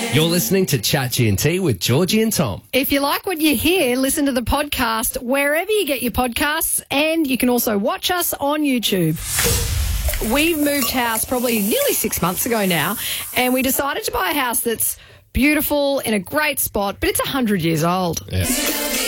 You're listening to Chat G&T with Georgie and Tom. If you like what you hear, listen to the podcast wherever you get your podcasts, and you can also watch us on YouTube. We moved house probably nearly 6 months ago now, and we decided to buy a house that's beautiful in a great spot, but it's 100 years old. Yeah.